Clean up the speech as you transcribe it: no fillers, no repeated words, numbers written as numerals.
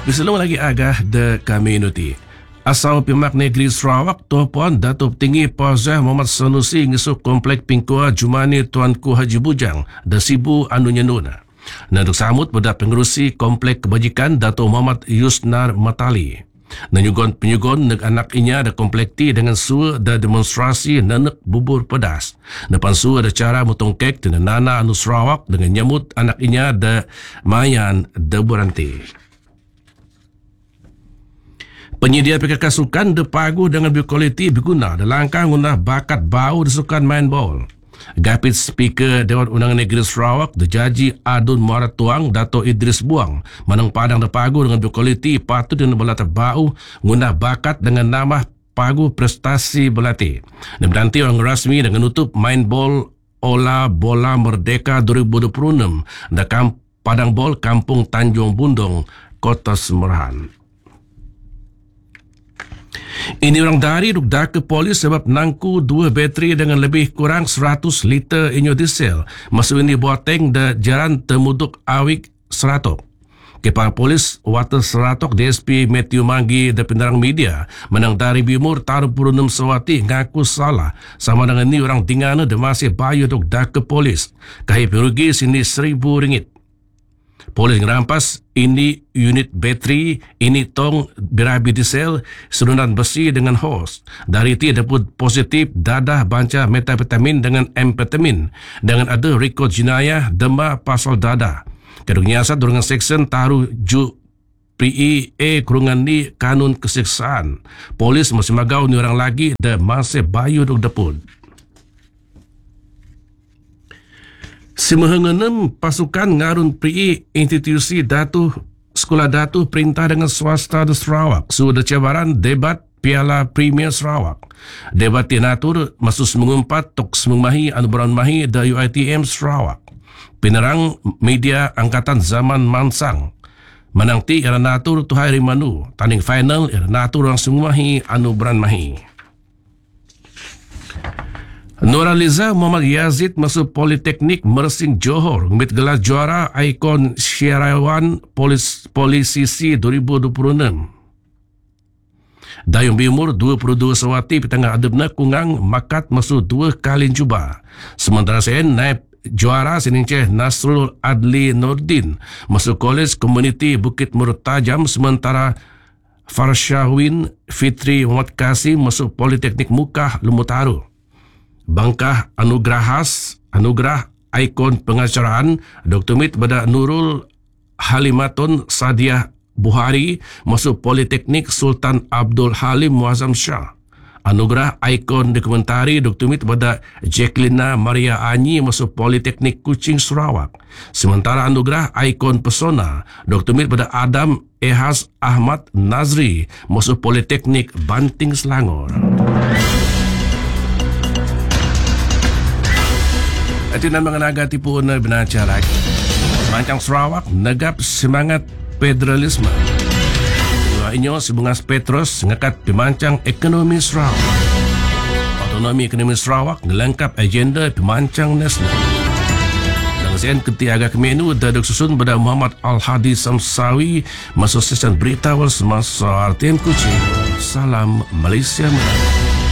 Bisalong lagi agah de community. Asal Pimak Negeri Sarawak, Tuan Datuk Tinggi Pauzah Muhammad Sanusi ngisuk komplek Pingkua Jumani Tuanku Haji Bujang, da Sibu anu nyenuna. Nanduk samut pada pengerusi komplek kebajikan Datuk Muhammad Yusnar Matali. Penyugon neg anak inya da komplek ti dengan sua da demonstrasi nanek bubur pedas. Depan sua ada cara motong kek dengan Nana anu Sarawak dengan nyamut anak inya da mayan da buranti. Penyedia PKK sukan de pagu dengan berkualiti berguna dalam langkah guna bakat bau di sukan main bol. Gapit Speaker Dewan Undangan Negeri Sarawak, Jaji Adun Muarat Tuang, Dato' Idris Buang, Manang Padang de pagu dengan berkualiti patut dengan belata bau guna bakat dengan nama pagu prestasi belati. Dan berhenti orang rasmi dengan nutup main bol Ola Bola Merdeka 2026 dan Padang Bol Kampung Tanjung Bundong, Kota Semerahan. Ini orang dari rukda ke polis sebab nangku dua bateri dengan lebih kurang 100 liter inyo diesel. Masuk ini buateng da jalan Temuduk Awik Seratok. Kepala Polis Water Seratok DSP Matthew Manggi da penderang media menang dari Bimur Taruh Purunum Sawati ngaku salah sama dengan ni orang tinggal da masih bayar rukda ke polis. Kahit perugi sini RM1,000. Polis merampas ini unit bateri, ini tong berabi diesel, selunan besi dengan hos. Dari itu dapat positif dadah banca metapetamin dengan amfetamin dengan ada rekod jenayah dema pasal dadah. Kedua nyiasat dengan seksyen taruh ju PEA kurungan ni kanun keseksaan. Polis masih magau ni orang lagi dan masih bayu duk dapur. Semengenam pasukan ngarun PE institusi Datu Sekolah Datu perintah dengan swasta di Sarawak sudah cabaran debat Piala Premier Sarawak. Debat tinatur masuk mengumpat tok semengmahi anu beranmahi da UiTM Sarawak. Penerang media angkatan zaman Mansang menangti era natur tuhai rimanu tanding final era natur orang semengmahi anu beranmahi. Nuraliza Muhammad Yazid masuk Politeknik Mersing Johor mit gelar juara ikon Syarawan Polisisi 2026. Dayung Bimur 22 Sawati petangah adabna kungang makat masuk 2 kali juba. Sementara sen naib juara Sininceh Nasrul Adli Nordin masuk Kolej Komuniti Bukit Murtajam, sementara Farshawin Fitri Muhammad Kasim masuk Politeknik Mukah Lumutaru. Bangkah Anugrah ikon pengacaraan Dr. Mit Bada Nurul Halimatun Sadiah Buhari masuk Politeknik Sultan Abdul Halim Muazzam Shah. Anugerah ikon dokumentari Dr. Mit Bada Jacqueline Maria Anyi masuk Politeknik Kuching Sarawak. Sementara anugerah ikon pesona Dr. Mit Bada Adam Ehas Ahmad Nazri masuk Politeknik Banting Selangor. Atinan mga nagatipo na binacarak. Mancang Sarawak nagap semangat federalisme. Dua inyo si Bungas Petros ngakat pimancang ekonomi Sarawak. Otonomi ekonomi Sarawak ngelengkap agenda pimancang nasional. Dan sen ketiaga kemenu daduk susun pada Muhammad Al-Hadi Samsawi masuk sesan berita wal semasa RTM Kuching. Salam Malaysia Menang.